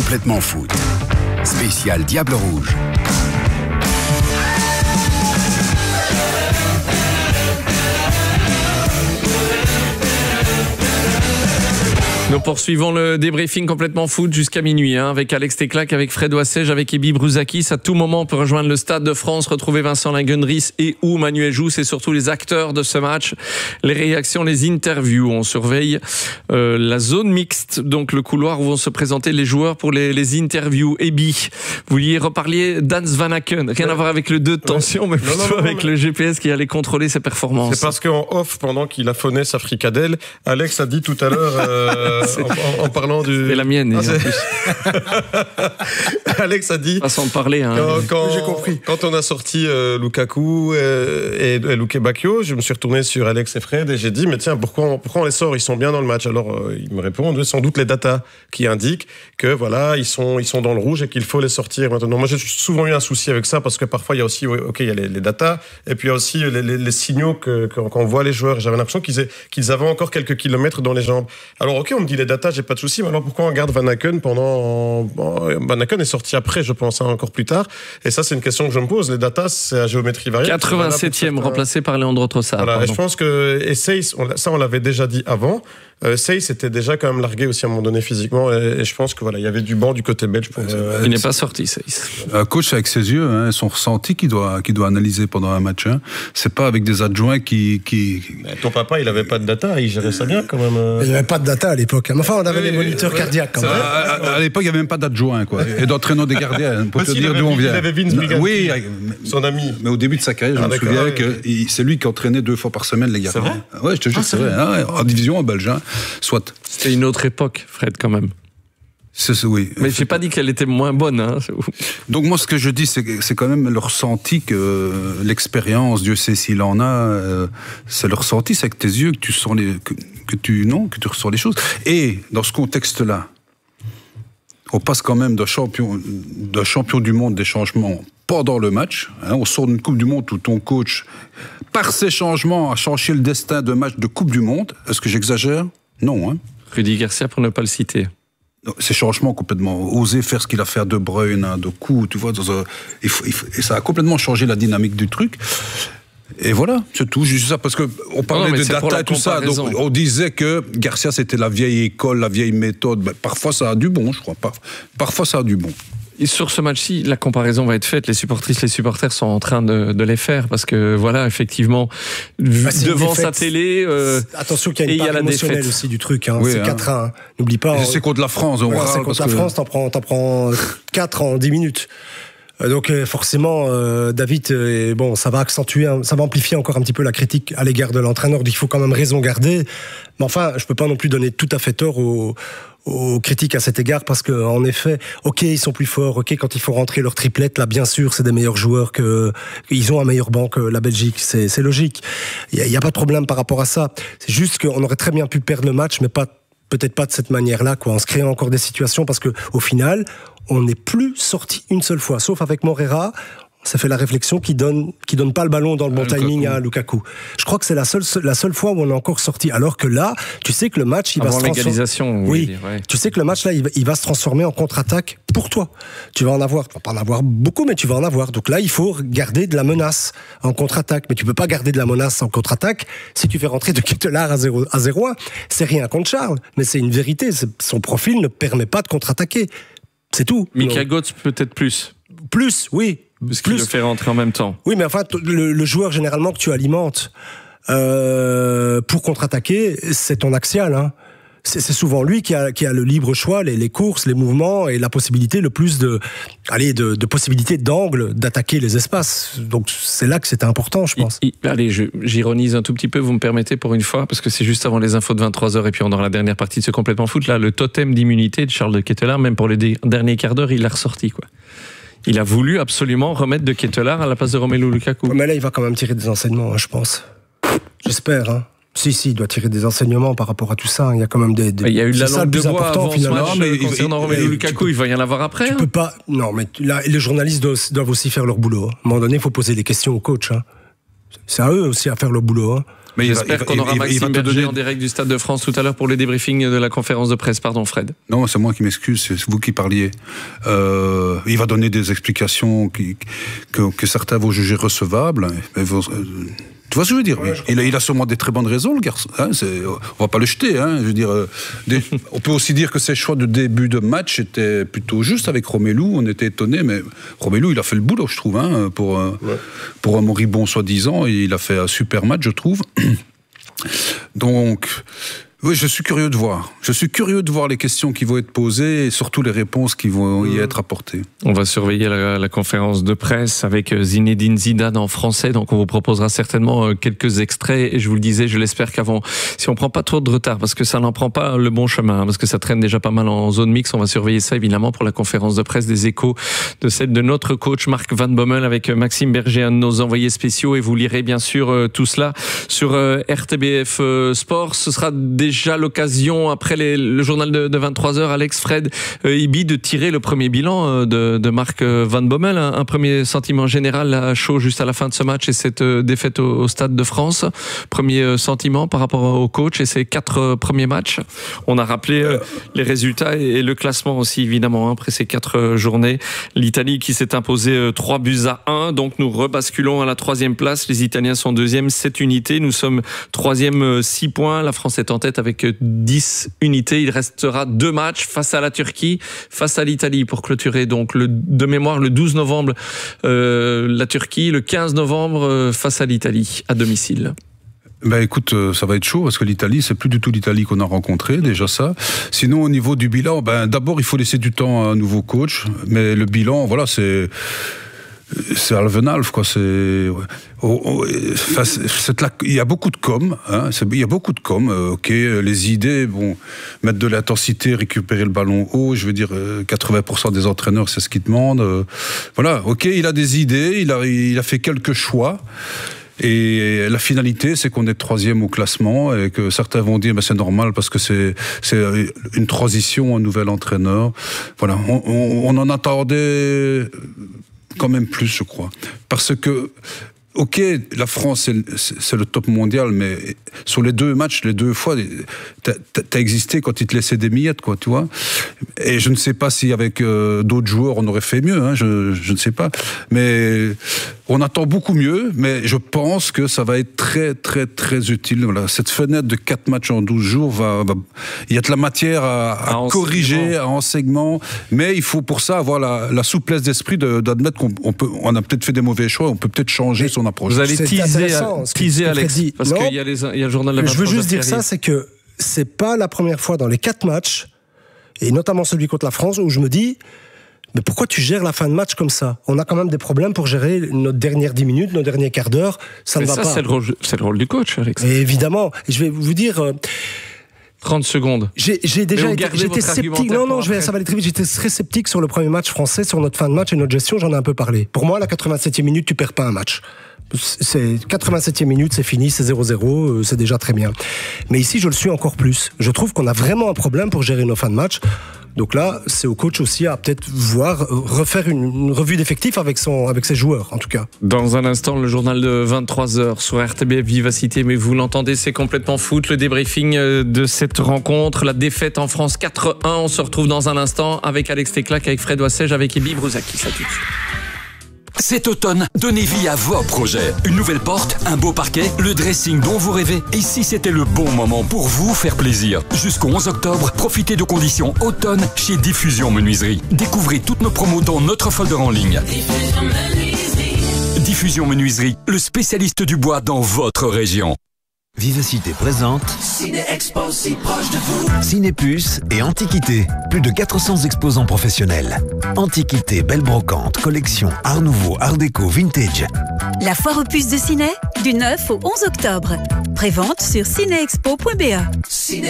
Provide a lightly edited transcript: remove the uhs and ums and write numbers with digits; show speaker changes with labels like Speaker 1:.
Speaker 1: Complètement foot. Spécial Diable Rouge.
Speaker 2: Nous poursuivons le débriefing complètement foot jusqu'à minuit, avec Alex Teclac, avec Fred Oissège, avec Ebi Brouzakis. À tout moment, on peut rejoindre le Stade de France, retrouver Vincent Lingenries et ou Manuel Jousse et surtout les acteurs de ce match. Les réactions, les interviews. On surveille la zone mixte, donc le couloir où vont se présenter les joueurs pour les interviews. Ebi, vous vouliez reparler d'Hans Van Aken. Rien à voir avec le 2 de tension, mais plutôt avec le GPS qui allait contrôler ses performances.
Speaker 3: C'est parce qu'en off, pendant qu'il a phoné sa fricadelle, Alex a dit tout à l'heure... en parlant du...
Speaker 2: C'est la mienne.
Speaker 3: Alex a dit...
Speaker 2: Façon de parler.
Speaker 3: J'ai compris. Quand on a sorti Lukaku et Luke Bacchio, je me suis retourné sur Alex et Fred et j'ai dit, mais tiens, pourquoi on les sort? Ils sont bien dans le match. Alors, ils me répondent, sans doute les datas qui indiquent que voilà, ils sont dans le rouge et qu'il faut les sortir maintenant. Moi, j'ai souvent eu un souci avec ça parce que parfois, il y a aussi, il y a les datas et puis il y a aussi les signaux quand on voit les joueurs. J'avais l'impression qu'ils avaient encore quelques kilomètres dans les jambes. Alors, ok, on me dit les datas, j'ai pas de souci, mais alors pourquoi on garde Van Aken Van Aken est sorti après, je pense, encore plus tard. Et ça, c'est une question que je me pose. Les datas, c'est à géométrie variable.
Speaker 2: 87e, remplacé par Leandro Trossard.
Speaker 3: Voilà, et je pense que Seyss, ça, on l'avait déjà dit avant. Seyss était déjà quand même largué aussi à un moment donné physiquement. Et je pense que voilà, il y avait du banc du côté belge.
Speaker 2: Il n'est pas sorti, Seyss.
Speaker 4: Un coach avec ses yeux, son ressenti qu'il doit analyser pendant un match. C'est pas avec des adjoints qui...
Speaker 3: Ton papa, il avait pas de data, il gérait ça bien quand même.
Speaker 5: Il n'y avait pas de data à l'époque. Enfin, on avait des moniteurs cardiaques quand même.
Speaker 4: À l'époque, il n'y avait même pas d'adjoint, quoi. Et d'entraîneur des gardiens, pour te dire d'où on vient.
Speaker 3: Il avait Vince Biganti,
Speaker 4: oui,
Speaker 3: son ami.
Speaker 4: Mais au début de sa carrière, je me souviens que c'est lui qui entraînait 2 fois par semaine les gardiens. Ouais, je te jure, c'est vrai. En division, en belge, soit.
Speaker 2: C'était une autre époque, Fred, quand même.
Speaker 4: Oui.
Speaker 2: Mais j'ai pas dit qu'elle était moins bonne.
Speaker 4: Donc moi, ce que je dis, c'est quand même le ressenti que l'expérience, Dieu sait s'il en a, c'est le ressenti, c'est avec tes yeux que tu sens que tu ressens les choses. Et dans ce contexte-là, on passe quand même d'un champion du monde des changements pendant le match. On sort d'une Coupe du Monde où ton coach, par ses changements, a changé le destin d'un match de Coupe du Monde. Est-ce que j'exagère? Non.
Speaker 2: Rudy Garcia, pour ne pas le citer.
Speaker 4: Ces changements complètement, oser faire ce qu'il a fait à De Bruyne, de coups, tu vois, et ça a complètement changé la dynamique du truc. Et voilà, c'est tout, juste ça, parce qu'on parlait de data et tout ça, donc on disait que Garcia c'était la vieille école, la vieille méthode. Parfois ça a du bon, je crois, parfois ça a du bon.
Speaker 2: Et sur ce match-ci, la comparaison va être faite. Les supporters sont en train de les faire parce que voilà, effectivement, devant sa télé.
Speaker 5: Attention qu'il y a une part émotionnelle aussi du truc.
Speaker 4: Oui,
Speaker 5: c'est 4-1. N'oublie pas.
Speaker 4: C'est contre la France.
Speaker 5: C'est contre la France. T'en prends 4 en 10 minutes. Donc forcément, David, ça va amplifier encore un petit peu la critique à l'égard de l'entraîneur. Il faut quand même raison garder. Mais enfin, je peux pas non plus donner tout à fait tort aux critiques à cet égard parce que en effet, ok, ils sont plus forts, ok, quand il faut rentrer leur triplette, là, bien sûr, c'est des meilleurs joueurs ils ont un meilleur banc que la Belgique, c'est logique. Il y a pas de problème par rapport à ça. C'est juste qu'on aurait très bien pu perdre le match, mais peut-être pas de cette manière-là, quoi, en se créant encore des situations parce que au final, on n'est plus sorti une seule fois, sauf avec Moreira. Ça fait la réflexion qui donne pas le ballon dans le bon timing à Lukaku. Je crois que c'est la seule fois où on est encore sorti. Alors que là, tu sais que le match, il va se transformer.
Speaker 2: L'égalisation.
Speaker 5: Oui. Tu sais que le match là, il va se transformer en contre-attaque pour toi. Tu vas pas en avoir beaucoup, mais tu vas en avoir. Donc là, il faut garder de la menace en contre-attaque. Mais tu peux pas garder de la menace en contre-attaque si tu fais rentrer de Ketelaere à 0-1. C'est rien contre Charles, mais c'est une vérité. Son profil ne permet pas de contre-attaquer. C'est tout.
Speaker 2: Mika Götze peut-être plus.
Speaker 5: Plus, oui.
Speaker 2: Parce qu'il le fait rentrer en même temps.
Speaker 5: Oui, mais enfin, le joueur généralement que tu alimentes pour contre-attaquer, c'est ton axial. C'est souvent lui qui a le libre choix, les courses, les mouvements et la possibilité le plus de possibilités d'angle d'attaquer les espaces. Donc c'est là que c'était important, je pense.
Speaker 2: Allez, j'ironise un tout petit peu, vous me permettez pour une fois, parce que c'est juste avant les infos de 23h et puis on aura la dernière partie de ce complètement foot. Là, le totem d'immunité de Charles de Ketelaere, même pour les derniers quarts d'heure, il l'a ressorti, quoi. Il a voulu absolument remettre de Ketelaere à la place de Romelu Lukaku.
Speaker 5: Mais là, il va quand même tirer des enseignements, je pense. J'espère. Si, il doit tirer des enseignements par rapport à tout ça. Il y a quand même
Speaker 2: il y a eu de la langue de bois avant ce match, mais concernant Romelu Lukaku, il va y en avoir après.
Speaker 5: Tu peux pas. Non, mais là, les journalistes doivent aussi faire leur boulot. À un moment donné, il faut poser des questions au coach. C'est à eux aussi à faire le boulot.
Speaker 4: Mais
Speaker 2: j'espère qu'on aura Maxime Berger en direct du Stade de France tout à l'heure pour le débriefing de la conférence de presse. Pardon, Fred.
Speaker 4: Non, c'est moi qui m'excuse, c'est vous qui parliez. Il va donner des explications que certains vont juger recevables. Tu vois ce que je veux dire? Ouais, il a sûrement des très bonnes raisons, le garçon. Hein, on va pas le jeter. Hein, je veux dire, on peut aussi dire que ses choix de début de match étaient plutôt justes avec Romelu. On était étonnés, mais Romelu, il a fait le boulot, je trouve, hein, pour un moribond soi-disant. Il a fait un super match, je trouve. Donc, oui, je suis curieux de voir. Je suis curieux de voir les questions qui vont être posées et surtout les réponses qui vont y être apportées.
Speaker 2: On va surveiller la conférence de presse avec Zinedine Zidane en français. Donc, on vous proposera certainement quelques extraits. Et je vous le disais, je l'espère qu'avant, si on prend pas trop de retard, parce que ça n'en prend pas le bon chemin, parce que ça traîne déjà pas mal en zone mixte, on va surveiller ça évidemment pour la conférence de presse des Échos, de celle de notre coach Marc Van Bommel avec Maxime Berger, un de nos envoyés spéciaux. Et vous lirez bien sûr tout cela sur RTBF Sport. Ce sera déjà l'occasion, après le journal de 23h, Alex, Fred, Ibi, de tirer le premier bilan de Marc Van Bommel. Un premier sentiment général à chaud juste à la fin de ce match et cette défaite au Stade de France. Premier sentiment par rapport au coach et ses 4 premiers matchs. On a rappelé les résultats et le classement aussi, évidemment, après ces 4 journées. L'Italie qui s'est imposée 3-1, donc nous rebasculons à la 3e place. Les Italiens sont 2e, 7 unités. Nous sommes 3e, 6 points. La France est en tête avec 10 unités. Il restera 2 matchs face à la Turquie, face à l'Italie pour clôturer donc de mémoire le 12 novembre la Turquie, le 15 novembre face à l'Italie à domicile.
Speaker 4: Ben écoute, ça va être chaud parce que l'Italie, c'est plus du tout l'Italie qu'on a rencontrée, déjà ça. Sinon, au niveau du bilan, d'abord il faut laisser du temps à un nouveau coach, mais le bilan, voilà, c'est Alvenalf, quoi. Il y a beaucoup de com, hein. Il y a beaucoup de com. Ok, les idées, mettre de l'intensité, récupérer le ballon haut. Je veux dire, 80% des entraîneurs, c'est ce qu'ils demandent. Voilà. Ok, il a des idées. Il a fait quelques choix. Et la finalité, c'est qu'on est 3e au classement et que certains vont dire, c'est normal parce que c'est une transition, un nouvel entraîneur. Voilà. On en attendait quand même plus, je crois. Parce que, ok, la France, c'est le top mondial, mais sur les 2 matchs, les 2 fois, t'as existé quand ils te laissaient des miettes, quoi, tu vois. Et je ne sais pas si avec d'autres joueurs, on aurait fait mieux, hein, je ne sais pas. Mais on attend beaucoup mieux, mais je pense que ça va être très, très, très utile. Voilà. Cette fenêtre de 4 matchs en 12 jours, il y a de la matière à corriger, à enseignement, mais il faut pour ça avoir la souplesse d'esprit d'admettre qu'on a peut-être fait des mauvais choix, on peut peut-être changer son approche.
Speaker 2: Vous allez teaser Alex, parce qu'il y a le journal de la 23h.
Speaker 5: Je veux juste dire ça, c'est que c'est pas la première fois dans les 4 matchs, et notamment celui contre la France, où je me dis, mais pourquoi tu gères la fin de match comme ça? On a quand même des problèmes pour gérer notre dernière 10 minutes, nos derniers quarts d'heure, ça ne va pas.
Speaker 2: C'est le rôle du coach, Alex.
Speaker 5: Et évidemment, et je vais vous dire...
Speaker 2: 30 secondes.
Speaker 5: J'étais sceptique. Non, ça va aller très vite. J'étais très sceptique sur le premier match français, sur notre fin de match et notre gestion, j'en ai un peu parlé. Pour moi, à la 87e minute, tu perds pas un match. C'est 87e minute, c'est fini, c'est 0-0, c'est déjà très bien. Mais ici, je le suis encore plus. Je trouve qu'on a vraiment un problème pour gérer nos fins de match. Donc là, c'est au coach aussi à peut-être refaire une revue d'effectifs avec ses joueurs, en tout cas. Dans
Speaker 2: un instant, le journal de 23h sur RTBF Vivacité, mais vous l'entendez, c'est complètement foot. Le débriefing de cette rencontre, la défaite en France 4-1. On se retrouve dans un instant avec Alex Teclac, avec Fred Oissège, avec Ibi Brouzaki. Ça tout de suite.
Speaker 1: Cet automne, donnez vie à vos projets. Une nouvelle porte, un beau parquet, le dressing dont vous rêvez. Et si c'était le bon moment pour vous faire plaisir? Jusqu'au 11 octobre, profitez de conditions automne chez Diffusion Menuiserie. Découvrez toutes nos promos dans notre folder en ligne. Diffusion Menuiserie, le spécialiste du bois dans votre région.
Speaker 6: Vivacité présente Ciné Expo, si proche de vous. Cinépuce et Antiquité. Plus de 400 exposants professionnels. Antiquité, belle brocante, collection, art nouveau, art déco, vintage.
Speaker 7: La foire aux puces de Ciné, du 9 au 11 octobre. Prévente sur cinéexpo.be. Ciné